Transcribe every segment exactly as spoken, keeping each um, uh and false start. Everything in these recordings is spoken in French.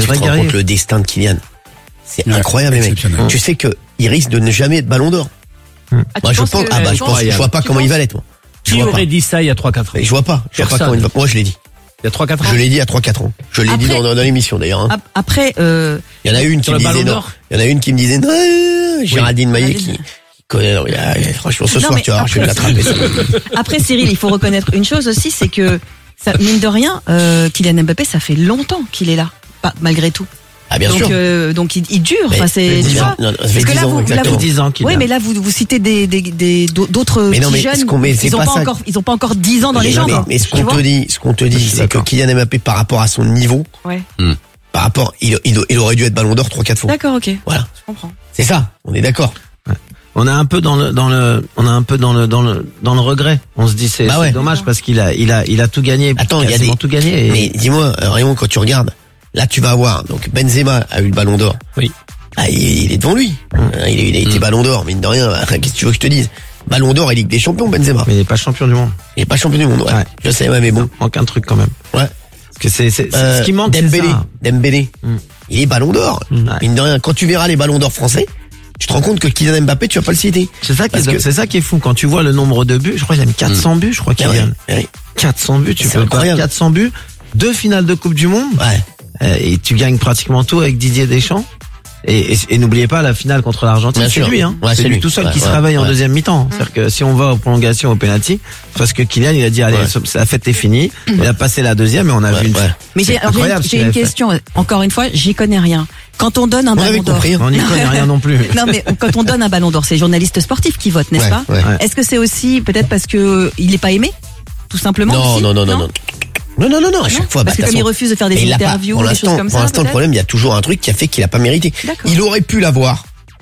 tu te rends compte le destin de Kylian. C'est ouais, incroyable, les mecs. Mmh. Tu sais que il risque de ne jamais être Ballon d'Or. Mmh. Ah, moi, je pense, ah bah, je pense, je vois pas comment il va l'être, moi. Qui aurait dit ça il y a trois quatre ans? Je vois pas. Je vois pas comment il va. Moi, je l'ai dit. Il y a trois quatre ans. Je l'ai dit à trois quatre ans. Je l'ai dit dans, dans l'émission, d'ailleurs, hein. Après, euh. Il y en a une qui me disait non. Il y en a une qui me disait non. Géraldine Maillet qui, connaît, non, franchement, ce non, soir, tu vois, je vais l'attraper. Après, Cyril, il faut reconnaître une chose aussi, c'est que, ça, mine de rien, euh, Kylian Mbappé, ça fait longtemps qu'il est là. Pas, malgré tout. Ah bien donc, sûr. Euh, donc il, il dure. Enfin, c'est tu vois. Non, parce que là, vous, là, vous dix ans qu'il oui, a. mais là, vous vous citez des des des d'autres petits mais jeunes. Mais ils ont pas, pas encore, ils ont pas encore dix ans dans mais les jambes. Mais, mais ce qu'on te dit, ce qu'on te dit, c'est que Kylian Mbappé, par rapport à son niveau, ouais. hmm. par rapport, il, il il aurait dû être Ballon d'Or trois quatre fois. D'accord, ok. Voilà. Je comprends. C'est ça. On est d'accord. Ouais. On a un peu dans le dans le on a un peu dans le dans le dans le regret. On se dit c'est bah ouais. dommage parce qu'il a il a il a tout gagné. Attends, il y a des tout gagné. Et... Mais dis-moi, Raymond, quand tu regardes. Là, tu vas avoir, donc Benzema a eu le Ballon d'Or. Oui. Ah, il, il est devant lui. Mmh. Il, il a été mmh. Ballon d'Or, mine de rien. Qu'est-ce que tu veux que je te dise? Ballon d'Or et Ligue des Champions, Benzema. Mais il est pas champion du monde. Il est pas champion du monde, ouais. ouais. Je sais, ouais, mais bon. Il manque un truc quand même. Ouais. Parce que c'est, c'est, c'est euh, ce qui manque. Dembélé. Ça. Dembélé. Mmh. Il est Ballon d'Or. Mmh. Ouais. Mine de rien. Quand tu verras les Ballons d'Or français, tu te rends compte que Kylian Mbappé, tu vas pas le citer. C'est ça qui est, que... c'est ça qui est fou. Quand tu vois le nombre de buts, je crois qu'il a mis quatre cents mmh. buts, je crois qu'il ouais, a ouais. quatre cents buts, tu peux pas quatre cents buts, deux finales de Coupe du Monde. Ouais. Et tu gagnes pratiquement tout avec Didier Deschamps. Et, et, et n'oubliez pas la finale contre l'Argentine, bien c'est sûr. lui, hein. Ouais, c'est, c'est lui tout seul ouais, qui ouais, se réveille ouais. en deuxième mi-temps. Mmh. C'est-à-dire que si on va aux prolongations, au penalty, parce que Kylian, il a dit, allez, ouais. la fête est finie. Mmh. Il a passé la deuxième et on a ouais, vu une. Ouais. Mais j'ai, j'ai, j'ai une question. Encore une fois, j'y connais rien. Quand on donne un on ballon d'or, compris, hein. on n'y connaît rien non plus. Non, mais quand on donne un ballon d'or, c'est les journalistes sportifs qui votent, n'est-ce ouais, pas ouais. Est-ce que c'est aussi peut-être parce que il est pas aimé, tout simplement? Non, aussi non, non, non, non. Non, non, non, non, à chaque non, fois. Parce bah, que comme il refuse de faire des interviews, des choses comme ça. Pour l'instant, le problème, il y a toujours un truc qui a fait qu'il a pas mérité. D'accord. Il aurait pu l'avoir.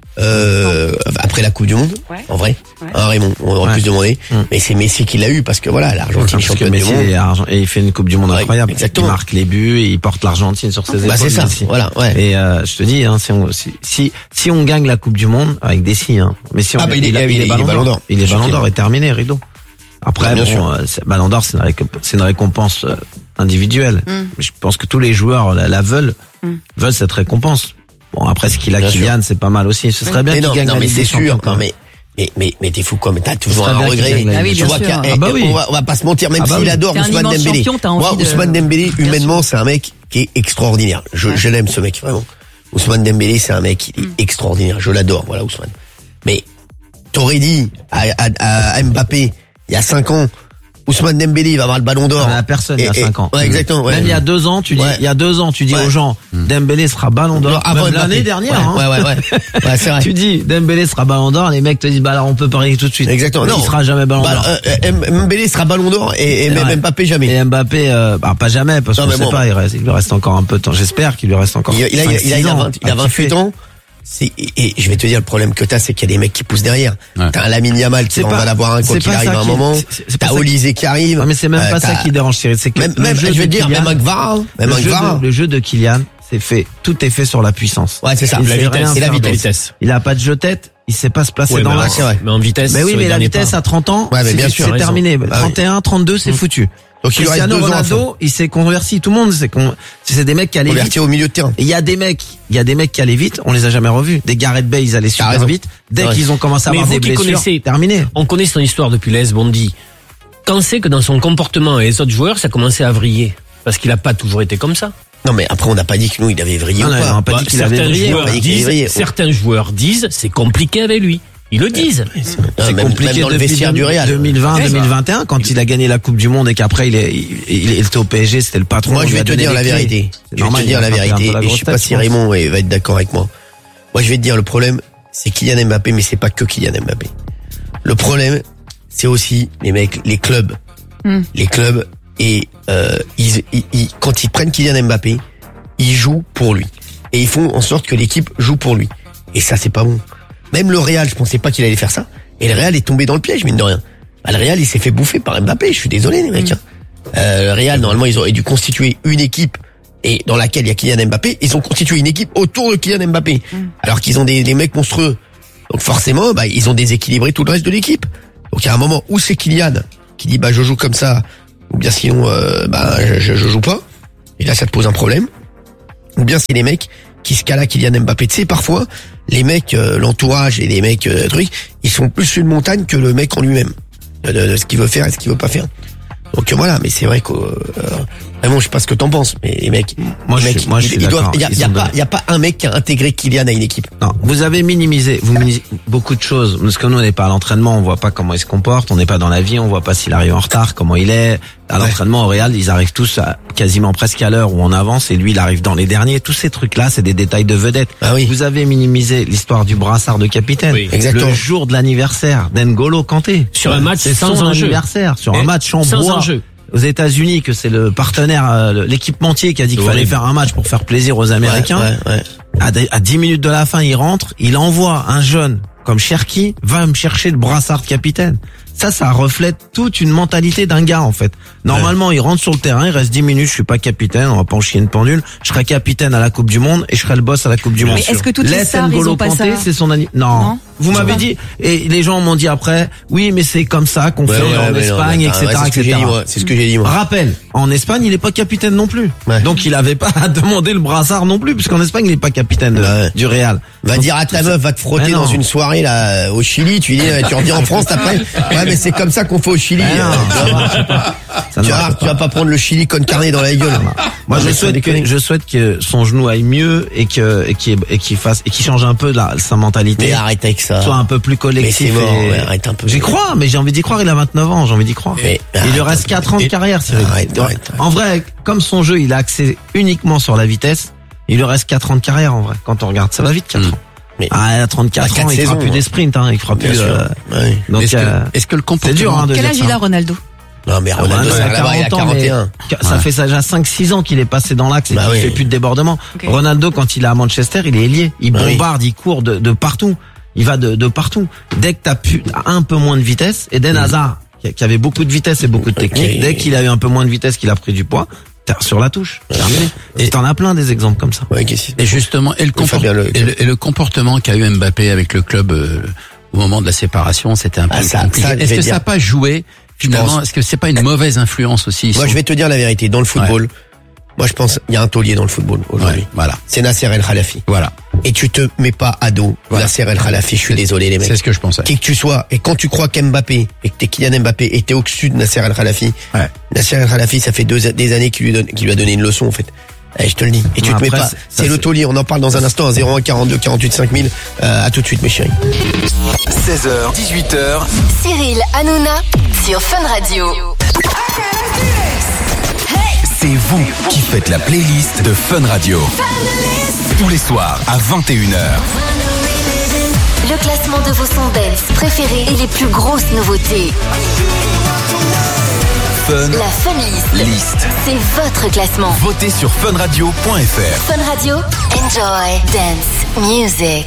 Euh, après la Coupe du Monde, ouais. en vrai, ouais. hein, Raymond, on aurait ouais. pu se demander, mmh. mais c'est Messi qui l'a eu parce que voilà, l'Argentine championne du monde. Et il fait une Coupe du Monde ouais, incroyable. Exactement. Il marque les buts et il porte l'Argentine sur ses épaules. Bah c'est ça, Messi. voilà, ouais. Et euh, je te dis, hein, si, on, si, si si on gagne la Coupe du Monde avec des si, hein, mais si on ah bah il, il, est, il, il, est il est Ballon d'Or, il est Ballon d'Or et terminé, rideau. Après, bien bon, sûr. Euh, Ballon d'Or, c'est une, récomp- c'est une récompense euh, individuelle. Mm. Je pense que tous les joueurs la, la veulent, mm. veulent cette récompense. Bon, après, ce qu'il a, bien Kylian, sûr. C'est pas mal aussi. Ce serait bien mais qu'il non, gagne non, la mais Ligue c'est des sûr, Champions. non, mais, mais, mais, mais t'es fou quoi, mais t'as toujours un regret. Ah oui, tu vois sûr. ah bah oui. on, va, on va pas se mentir, même ah bah s'il oui. adore Ousmane Dembélé. Champion, moi, de... Ousmane Dembélé, humainement, c'est un mec qui est extraordinaire. Je, ouais. je l'aime, ce mec, vraiment. Ousmane Dembélé, c'est un mec, il est mm. extraordinaire. Je l'adore, voilà, Ousmane. Mais, t'aurais dit à, à, à Mbappé, il y a cinq ans, Ousmane Dembélé, il va avoir le Ballon d'Or. À personne, il y a cinq ans. Ouais, exactement. Ouais. Même il y a deux ans, tu dis, ouais. il y a deux ans, tu dis ouais. aux gens, Dembélé sera Ballon d'Or. Avant Même l'année dernière, ouais, hein. Ouais, ouais, ouais. ouais c'est vrai. Tu dis, Dembélé sera Ballon d'Or, les mecs te disent, bah alors on peut parier tout de suite. Exactement. Non. Il sera jamais Ballon bah, d'Or. Euh, Dembélé sera Ballon d'Or et, et même Mbappé jamais. Et Mbappé, euh, bah, pas jamais, parce qu'on ne sait bon. pas, il, reste, il lui reste encore un peu de temps. J'espère qu'il lui reste encore. Il, il, a, il, a, il, a, vingt, il a vingt-huit ans. C'est, et je vais te dire, le problème que t'as, c'est qu'il y a des mecs qui poussent derrière. Ouais. T'as un Lamine Yamal qui va en avoir un quand il arrive à un moment. T'as Olysée qui arrive. Non, mais c'est même euh, pas ça qui dérange, Cyril. C'est que même, même, je vais te dire, même un Gvara, même un Gvara. Le jeu de Kylian, c'est fait, tout est fait sur la puissance. Ouais, c'est ça. La vitesse, c'est la vitesse. Il a pas de jeu-tête. Il sait pas se placer ouais, dans l'axe. C'est vrai. Mais en vitesse. Mais oui, mais la vitesse à trente ans, ouais, bien sûr, c'est terminé. trente et un, trente-deux, c'est foutu. Donc Cristiano Ronaldo, il s'est converti. Tout le monde, c'est con... c'est des mecs qui allaient converti vite. au milieu de terrain. Et il y a des mecs, il y a des mecs qui allaient vite. On les a jamais revus. Des Gareth Bale, ils allaient super vite. Dès ouais. qu'ils ont commencé à mais avoir des blessures, connaissez, terminé. On connaît son histoire depuis l'A S Bondy. Pensez que dans son comportement et les autres joueurs, ça commençait à vriller, parce qu'il a pas toujours été comme ça. Non mais après on n'a pas dit que nous il avait vrillé non, ou non, pas. On n'a pas bah, dit qu'il avait vrillé. Disent, certains joueurs disent c'est compliqué avec lui. Ils le disent. C'est même, compliqué même dans le vestiaire du Real. deux mille vingt, deux mille vingt et un, quand il a gagné la Coupe du Monde et qu'après il, est, il, il était au P S G, c'était le patron. Moi je vais te dire la vérité. Je vais te dire la vérité. Et je sais pas si Raymond va être d'accord avec moi. Moi je vais te dire le problème, c'est Kylian Mbappé, mais c'est pas que Kylian Mbappé. Le problème, c'est aussi les mecs, les clubs, mm. les clubs et euh, ils, ils, ils, quand ils prennent Kylian Mbappé, ils jouent pour lui et ils font en sorte que l'équipe joue pour lui. Et ça c'est pas bon. Même le Real, je pensais pas qu'il allait faire ça. Et le Real est tombé dans le piège, mine de rien. Bah, le Real, il s'est fait bouffer par Mbappé. Je suis désolé, les mecs. Hein. Euh, le Real, normalement, ils auraient dû constituer une équipe et dans laquelle il y a Kylian Mbappé. Ils ont constitué une équipe autour de Kylian Mbappé. Mm. Alors qu'ils ont des, des mecs monstrueux. Donc forcément, bah, ils ont déséquilibré tout le reste de l'équipe. Donc il y a un moment où c'est Kylian qui dit, bah, je joue comme ça. Ou bien sinon, euh, bah, je, je, je joue pas. Et là, ça te pose un problème. ou bien c'est les mecs qui se calent à Kylian Mbappé. Tu sais, parfois, les mecs, euh, l'entourage et les mecs, euh, trucs, ils sont plus une montagne que le mec en lui-même, de, de, de ce qu'il veut faire et ce qu'il veut pas faire. Donc voilà, mais c'est vrai que euh, vraiment, je sais pas ce que t'en penses, mais les mecs, moi, les je, mecs, suis, moi, je suis ils d'accord. Il y a, y a pas, il y a pas un mec qui a intégré Kylian à une équipe. Non, vous avez minimisé, vous minimisez beaucoup de choses. Parce que nous, on n'est pas à l'entraînement, on voit pas comment il se comporte, on n'est pas dans la vie, on voit pas s'il arrive en retard, comment il est. À l'entraînement, au Real, ils arrivent tous à, quasiment presque à l'heure où on avance, et lui, il arrive dans les derniers. Tous ces trucs-là, c'est des détails de vedette. Ah oui. Vous avez minimisé l'histoire du brassard de capitaine. Oui, exactement. Le jour de l'anniversaire d'N'Golo Kanté. Sur un match c'est sans son enjeu. anniversaire, sur Et un match en sans bois. enjeu. Aux États-Unis, que c'est le partenaire, euh, l'équipementier qui a dit qu'il fallait faire un match pour faire plaisir aux Américains. Ouais, ouais, ouais. À, à dix minutes de la fin, il rentre, il envoie un jeune comme Cherki, va me chercher le brassard de capitaine. Ça, ça reflète toute une mentalité d'un gars, en fait. Normalement, ouais. il rentre sur le terrain, il reste dix minutes, je suis pas capitaine, on va pas en chier une pendule. Je serai capitaine à la Coupe du Monde et je serai le boss à la Coupe du Monde. Mais est-ce que toutes les stars, ils ont pas ça? C'est son anniversaire. Non. non. Vous m'avez dit, et les gens m'ont dit après, oui, mais c'est comme ça qu'on ouais, fait ouais, en ouais, Espagne, non, et cetera, ouais, et cetera. Dit, ouais, c'est ce que j'ai dit, moi. Rappel, en Espagne, il est pas capitaine non plus. Ouais. Donc, il avait pas à demander le brassard non plus, puisqu'en Espagne, il est pas capitaine ouais. du Real. Va Donc, dire à ta meuf, va te frotter dans une soirée, là, au Chili, tu dis, tu reviens en France après. Ouais, mais c'est comme ça qu'on fait au Chili. Tu vois, tu vas pas prendre le Chili con carne dans la gueule. Moi, je souhaite que, je souhaite que son genou aille mieux et que, et qu'il, et qu'il fasse, et qu'il change un peu la, sa mentalité. Mais arrête avec ça. Soit un peu plus collectif. Mais c'est mort, et... ouais, arrête un peu. J'y crois, mais j'ai envie d'y croire, il a vingt-neuf ans, j'ai envie d'y croire. Mais, il lui reste quatre ans de carrière, Cyril. Arrête, arrête, arrête. En vrai, comme son jeu, il a axé uniquement sur la vitesse, il lui reste quatre ans de carrière, en vrai. Quand on regarde, ça va vite, quatre mmh. ans. Mais ah, à trente-quatre ans, il fera plus des sprints, hein, il fera plus, euh, ouais. donc, est-ce, euh, que, est-ce que le comportement... C'est dur, hein, de Quel âge il a, Ronaldo? Non, mais Ronaldo, il a quarante et un. Ça ouais. fait ça déjà cinq six ans qu'il est passé dans l'axe et bah qu'il oui. fait plus de débordement. Okay. Ronaldo, quand il est à Manchester, il est ailier. Il bah bombarde, oui. il court de, de partout. Il va de, de partout. Dès que t'as pu, un peu moins de vitesse, Eden mmh. Hazard, qui avait beaucoup de vitesse et beaucoup de technique, okay. dès qu'il a eu un peu moins de vitesse, qu'il a pris du poids, t'es sur la touche. Terminé. Et t'en as plein des exemples comme ça. Ouais, et justement, et le, comport- le... Et, le, et le comportement qu'a eu Mbappé avec le club euh, au moment de la séparation, c'était un peu ah, ça, compliqué. Ça, Est-ce que dire... ça n'a pas joué finalement, est-ce que c'est pas une mauvaise influence aussi? Moi, sont... je vais te dire la vérité. Dans le football, ouais. moi, je pense, il y a un taulier dans le football aujourd'hui. Ouais, voilà. C'est Nasser El Khelaïfi. Voilà. Et tu te mets pas à dos voilà. Nasser El Khelaïfi. Je suis désolé, les mecs. C'est ce que je pensais. Qui que tu sois, et quand tu crois qu'Mbappé, et que t'es Kylian Mbappé, et t'es au-dessus de Nasser El Khelaïfi, ouais. Nasser El Khelaïfi, ça fait deux, des années qu'il lui donne, qu'il lui a donné une leçon, en fait. Eh, je te le dis. Et tu Après, te mets pas. C'est, c'est le taulier. On en parle dans un instant à zéro un quarante-deux quarante-huit cinq mille. Euh, à tout de suite, mes chéris. seize heures, dix-huit heures. Cyril Hanouna sur Fun Radio. C'est vous qui faites la playlist de Fun Radio. Tous les soirs à vingt et une heures. Le classement de vos sons dance préférés et les plus grosses nouveautés. Fun. La Fun List. List. C'est votre classement. Votez sur fun radio point f r. Fun Radio. Enjoy dance music.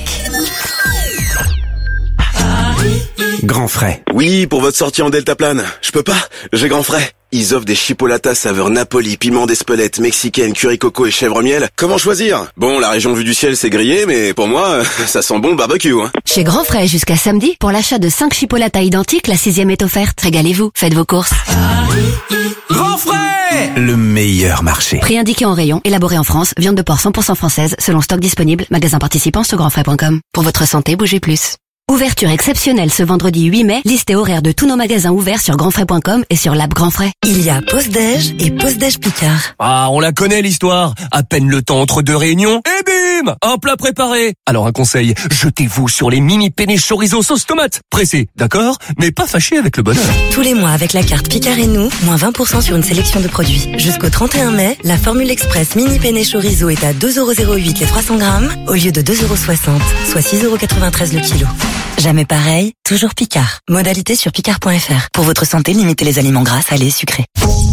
Grand Frais. Oui, pour votre sortie en deltaplane. Je peux pas, j'ai Grand Frais. Ils offrent des chipolatas saveur Napoli, piment d'Espelette, mexicaine, curry coco et chèvre miel. Comment choisir? Bon, la région vue du ciel c'est grillé, mais pour moi, ça sent bon le barbecue. Hein. Chez Grand Frais jusqu'à samedi, pour l'achat de cinq chipolatas identiques, la sixième est offerte. Régalez-vous, faites vos courses. Grand Frais, le meilleur marché. Prix indiqué en rayon, élaboré en France, viande de porc cent pour cent française, selon stock disponible, magasin participant sur grand frais point com. Pour votre santé, bougez plus. Ouverture exceptionnelle ce vendredi huit mai, liste et horaire de tous nos magasins ouverts sur grand frais point com et sur l'app Grand Frais. Il y a pause déj et pause déj Picard. Ah, on la connaît l'histoire. À peine le temps entre deux réunions et bim, un plat préparé. Alors un conseil, jetez-vous sur les mini penne chorizo sauce tomate. Pressé, d'accord, mais pas fâché avec le bonheur. Tous les mois avec la carte Picard et nous, moins vingt pour cent sur une sélection de produits. Jusqu'au trente et un mai, la formule express mini penne chorizo est à deux euros zéro huit les trois cents grammes au lieu de deux euros soixante, soit six euros quatre-vingt-treize le kilo. Jamais pareil, toujours Picard. Modalité sur picard point f r. Pour votre santé, limitez les aliments gras, salés, sucrés.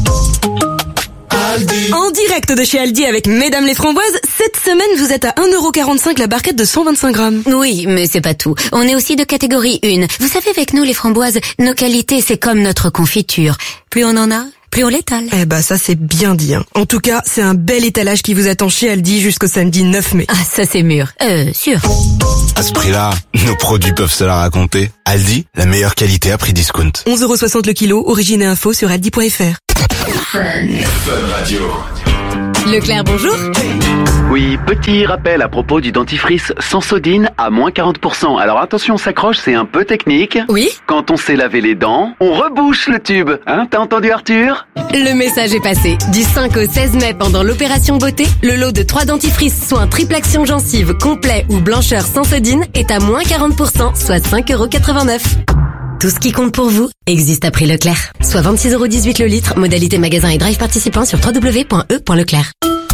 Aldi. En direct de chez Aldi avec Mesdames les Framboises, cette semaine vous êtes à un euro quarante-cinq la barquette de cent vingt-cinq grammes. Oui, mais c'est pas tout. On est aussi de catégorie un. Vous savez, avec nous les framboises, nos qualités c'est comme notre confiture. Plus on en a, plus on l'étale. Eh bah ça c'est bien dit. Hein. En tout cas, c'est un bel étalage qui vous attend chez Aldi jusqu'au samedi neuf mai. Ah ça c'est mûr. Euh, sûr. À ce prix-là, nos produits peuvent se la raconter. Aldi, la meilleure qualité à prix discount. onze euros soixante le kilo, origine et info sur aldi point f r. Fun. Fun Radio. Leclerc, bonjour. Oui, petit rappel à propos du dentifrice Sensodyne à moins quarante pour cent. Alors attention, on s'accroche, c'est un peu technique. Oui. Quand on s'est lavé les dents, on rebouche le tube. Hein, t'as entendu Arthur? Le message est passé. Du cinq au seize mai, pendant l'opération beauté, le lot de trois dentifrices soins triple action gencive complet ou blancheur Sensodyne est à moins quarante pour cent, soit cinq euros quatre-vingt-neuf. Tout ce qui compte pour vous existe à prix Leclerc. Soit vingt-six euros dix-huit le litre, modalité magasin et drive participant sur w w w point e point leclerc.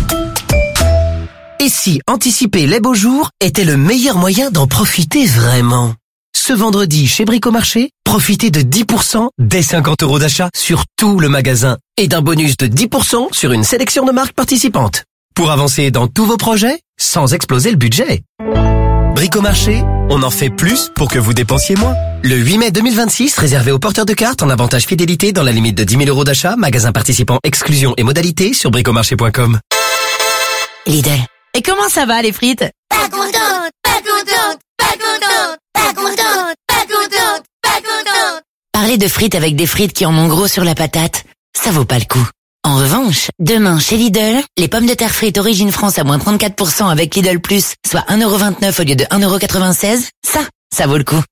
Et si anticiper les beaux jours était le meilleur moyen d'en profiter vraiment? Ce vendredi, chez Bricomarché, profitez de dix pour cent dès cinquante euros d'achat sur tout le magasin et d'un bonus de dix pour cent sur une sélection de marques participantes. Pour avancer dans tous vos projets, sans exploser le budget. Bricomarché, on en fait plus pour que vous dépensiez moins. Le huit mai deux mille vingt-six, réservé aux porteurs de cartes en avantage fidélité dans la limite de dix mille euros d'achat, magasin participant, exclusion et modalités sur bricomarché point com. Lidl. Et comment ça va les frites? Pas contente, pas contente, pas contente, pas contente, pas contente, pas contente. Parler de frites avec des frites qui en ont gros sur la patate, ça vaut pas le coup. En revanche, demain chez Lidl, les pommes de terre frites Origine France à moins trente-quatre pour cent avec Lidl Plus, soit un euro vingt-neuf au lieu de un euro quatre-vingt-seize, ça, ça vaut le coup.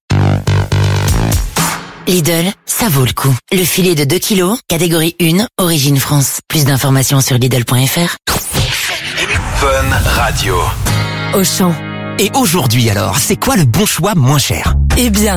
Lidl, ça vaut le coup. Le filet de deux kilos, catégorie un, Origine France. Plus d'informations sur Lidl point F R. Fun Radio. Auchan. Et aujourd'hui alors, c'est quoi le bon choix moins cher? Eh bien,